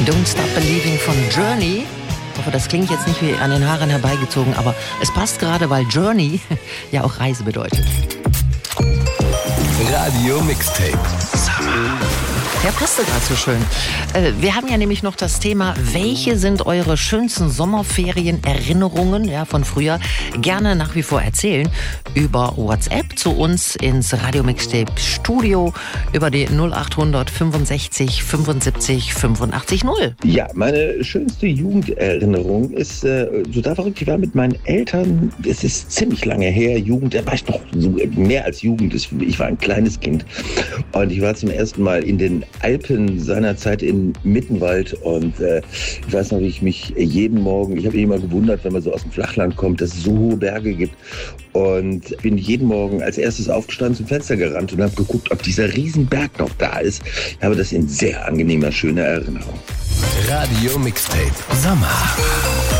Don't Stop Believing von Journey. Ich hoffe, das klingt jetzt nicht wie an den Haaren herbeigezogen, aber es passt gerade, weil Journey ja auch Reise bedeutet. Radio Mixtape. Summer. Ja, passte gerade so schön. Wir haben ja nämlich noch das Thema, welche sind eure schönsten Sommerferien-Erinnerungen, ja, von früher? Gerne nach wie vor erzählen über WhatsApp zu uns ins Radio Mixtape Studio über die 0800 65 75 85 0. Ja, meine schönste Jugenderinnerung ist total verrückt. Ich war mit meinen Eltern, es ist ziemlich lange her, Jugend, da war ich noch so mehr als Jugend. Ich war ein kleines Kind und ich war zum ersten Mal in den Alpen seinerzeit in Mittenwald und ich weiß noch, wie ich mich jeden Morgen, ich habe mich immer gewundert, wenn man so aus dem Flachland kommt, dass es so hohe Berge gibt und bin jeden Morgen als erstes aufgestanden, zum Fenster gerannt und habe geguckt, ob dieser Riesenberg noch da ist. Ich habe das in sehr angenehmer, schöner Erinnerung. Radio Mixtape. Sommer.